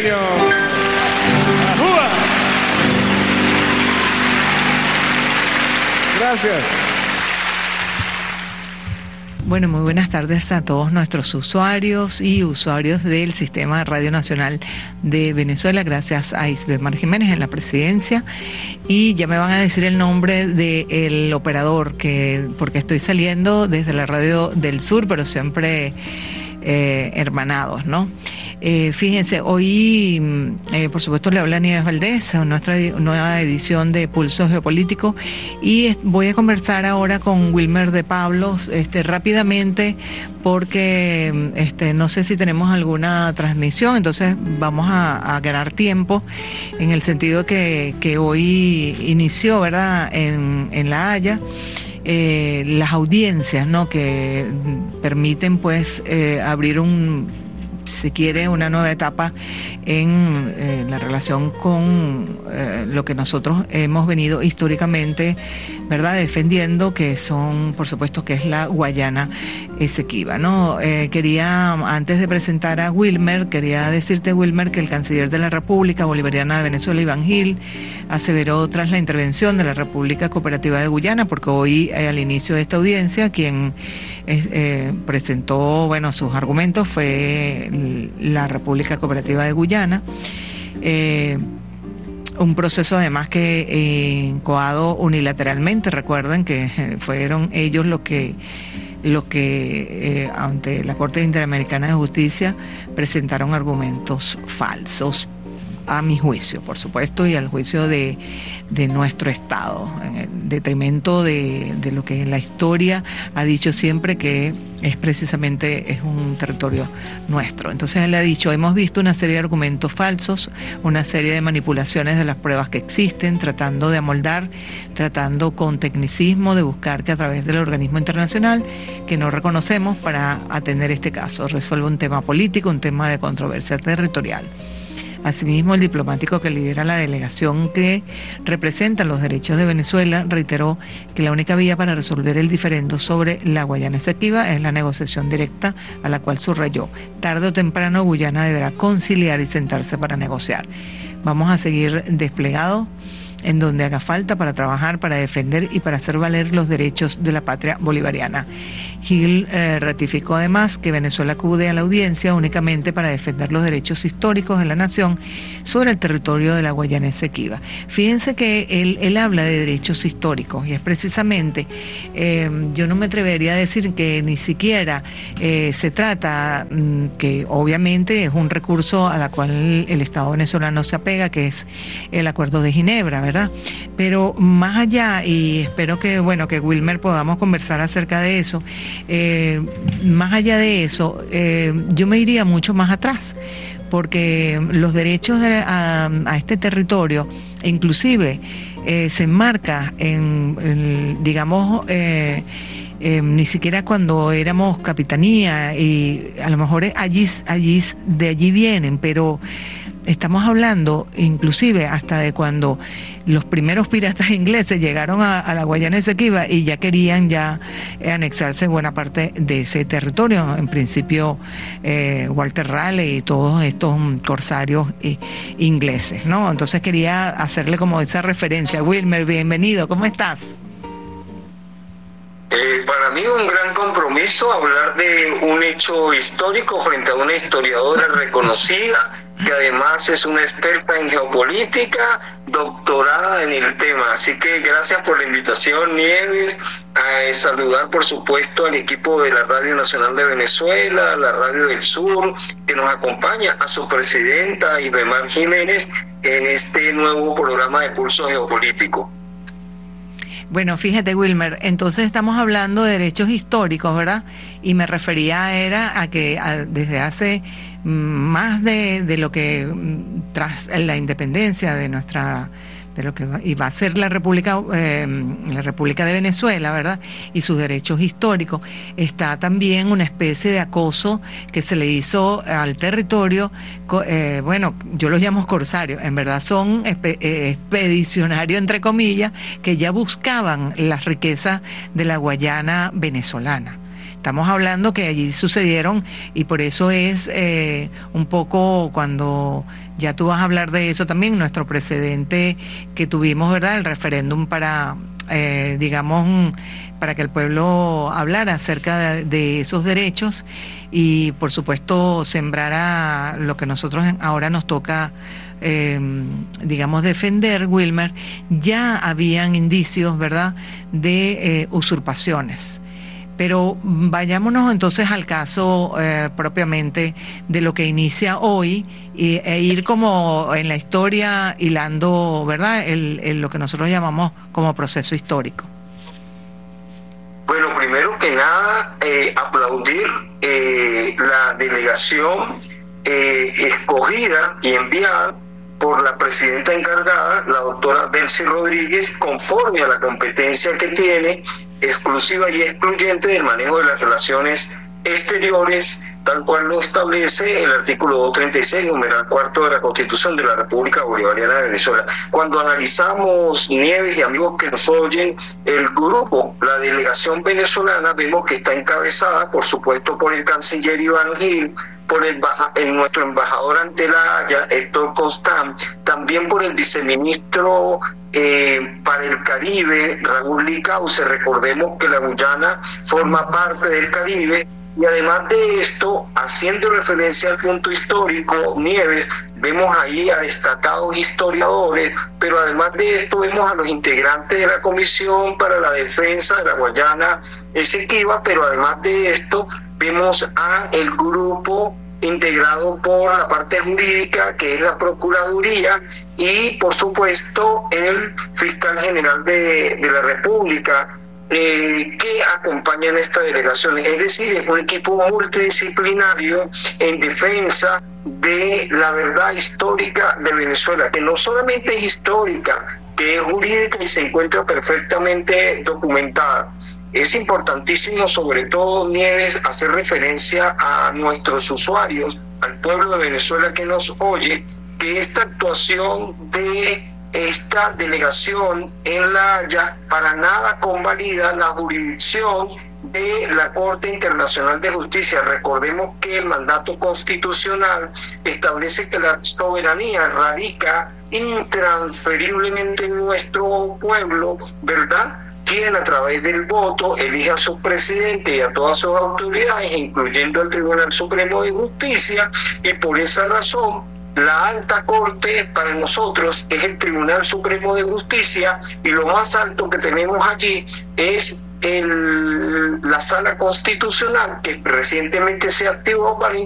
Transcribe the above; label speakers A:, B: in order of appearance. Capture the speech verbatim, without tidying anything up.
A: Estéreo. ¡Ajúa! Gracias.
B: Bueno, muy buenas tardes a todos nuestros usuarios y usuarios del Sistema Radio Nacional de Venezuela. Gracias a Isbemar Jiménez en la presidencia. Y ya me van a decir el nombre del operador, que porque estoy saliendo desde la Radio del Sur, pero siempre eh, hermanados, ¿no? Eh, fíjense, hoy, eh, por supuesto, le habla Nieves Valdés, a nuestra nueva edición de Pulso Geopolítico, y voy a conversar ahora con Wilmer de Pablos, este, rápidamente, porque este, no sé si tenemos alguna transmisión, entonces vamos a, a ganar tiempo, en el sentido que, que hoy inició, ¿verdad?, en, en La Haya, eh, las audiencias, ¿no?, que permiten, pues, eh, abrir un... si quiere, una nueva etapa en eh, la relación con eh, lo que nosotros hemos venido históricamente, ¿verdad?, defendiendo, que son, por supuesto, que es la Guayana Esequiba, ¿no? Eh, quería, antes de presentar a Wilmer, quería decirte, Wilmer, que el canciller de la República Bolivariana de Venezuela, Iván Gil, aseveró tras la intervención de la República Cooperativa de Guyana, porque hoy, eh, al inicio de esta audiencia, quien eh, presentó, bueno, sus argumentos fue la República Cooperativa de Guyana, eh, un proceso además que eh, incoado unilateralmente. Recuerden que eh, fueron ellos los que los que eh, ante la Corte Interamericana de Justicia presentaron argumentos falsos, a mi juicio, por supuesto, y al juicio de, de nuestro Estado, en detrimento de, de lo que en la historia ha dicho siempre que es precisamente es un territorio nuestro. Entonces él ha dicho, hemos visto una serie de argumentos falsos, una serie de manipulaciones de las pruebas que existen, tratando de amoldar, tratando con tecnicismo de buscar que a través del organismo internacional, que no reconocemos, para atender este caso, resuelva un tema político, un tema de controversia territorial. Asimismo, el diplomático que lidera la delegación que representa los derechos de Venezuela reiteró que la única vía para resolver el diferendo sobre la Guayana Esequiba es la negociación directa, a la cual subrayó, tarde o temprano Guyana deberá conciliar y sentarse para negociar. Vamos a seguir desplegados en donde haga falta para trabajar, para defender y para hacer valer los derechos de la patria bolivariana. Gil eh, ratificó además que Venezuela acude a la audiencia únicamente para defender los derechos históricos de la nación sobre el territorio de la Guayana Esequiba. Fíjense que él, él habla de derechos históricos y es precisamente, eh, yo no me atrevería a decir que ni siquiera eh, se trata, mm, que obviamente es un recurso a la cual el, el Estado venezolano se apega, que es el Acuerdo de Ginebra, ¿verdad? Pero más allá, y espero que, bueno, que Wilmer podamos conversar acerca de eso, eh, más allá de eso, eh, yo me iría mucho más atrás, porque los derechos de, a, a este territorio, inclusive, eh, se enmarca en, en digamos, eh, Eh, ni siquiera cuando éramos capitanía, y a lo mejor allí, allí, de allí vienen, pero estamos hablando inclusive hasta de cuando los primeros piratas ingleses llegaron a, a la Guayana Esequiba y ya querían ya eh, anexarse buena parte de ese territorio. En principio, eh, Walter Raleigh y todos estos corsarios eh, ingleses, ¿no? Entonces quería hacerle como esa referencia. Wilmer, bienvenido, ¿cómo estás?
C: Eh, para mí un gran compromiso hablar de un hecho histórico frente a una historiadora reconocida, que además es una experta en geopolítica, doctorada en el tema. Así que gracias por la invitación, Nieves. A saludar, por supuesto, al equipo de la Radio Nacional de Venezuela, la Radio del Sur, que nos acompaña, a su presidenta, Isbemar Jiménez, en este nuevo programa de Pulso Geopolítico.
B: Bueno, fíjate, Wilmer, entonces estamos hablando de derechos históricos, ¿verdad? Y me refería era a que a, desde hace más de, de lo que tras la independencia de nuestra de lo que iba a ser la República eh, la República de Venezuela, ¿verdad? Y sus derechos históricos, está también una especie de acoso que se le hizo al territorio, eh, bueno, yo los llamo corsarios, en verdad son espe- eh, expedicionarios, entre comillas, que ya buscaban las riquezas de la Guayana venezolana. estamos hablando que allí sucedieron, y por eso es eh, un poco cuando ya tú vas a hablar de eso también, nuestro precedente que tuvimos, ¿verdad? El referéndum para, eh, digamos, para que el pueblo hablara acerca de, de esos derechos y, por supuesto, sembrara lo que nosotros ahora nos toca, eh, digamos, defender, Wilmer. Ya habían indicios, ¿verdad?, de eh, usurpaciones. Pero vayámonos entonces al caso eh, propiamente de lo que inicia hoy y, e ir como en la historia hilando, ¿verdad?, el, el, lo que nosotros llamamos como proceso histórico.
C: Bueno, primero que nada, eh, aplaudir eh, la delegación eh, escogida y enviada por la presidenta encargada, la doctora Delcy Rodríguez, conforme a la competencia que tiene, exclusiva y excluyente del manejo de las relaciones exteriores, tal cual lo establece el artículo doscientos treinta y seis, numeral cuarto de la Constitución de la República Bolivariana de Venezuela. Cuando analizamos, Nieves y amigos que nos oyen, el grupo, la delegación venezolana, vemos que está encabezada, por supuesto, por el canciller Iván Gil, por el, el nuestro embajador ante la Haya, Héctor Constant, también por el viceministro eh, para el Caribe, Raúl Licauce. Recordemos que la Guyana forma parte del Caribe. Y además de esto, haciendo referencia al punto histórico, Nieves, vemos ahí a destacados historiadores, pero además de esto vemos a los integrantes de la Comisión para la Defensa de la Guayana Esequiba, pero además de esto vemos a el grupo integrado por la parte jurídica, que es la Procuraduría, y por supuesto el Fiscal General de, de la República, Eh, que acompañan esta delegación. Es decir, es un equipo multidisciplinario en defensa de la verdad histórica de Venezuela, que no solamente es histórica, que es jurídica y se encuentra perfectamente documentada. Es importantísimo, sobre todo, Nieves, hacer referencia a nuestros usuarios, al pueblo de Venezuela que nos oye, que esta actuación de esta delegación en La Haya para nada convalida la jurisdicción de la Corte Internacional de Justicia. Recordemos que el mandato constitucional establece que la soberanía radica intransferiblemente en nuestro pueblo, ¿verdad?, quien a través del voto elige a su presidente y a todas sus autoridades, incluyendo el Tribunal Supremo de Justicia, y por esa razón la alta corte para nosotros es el Tribunal Supremo de Justicia, y lo más alto que tenemos allí es el, la Sala Constitucional, que recientemente se activó para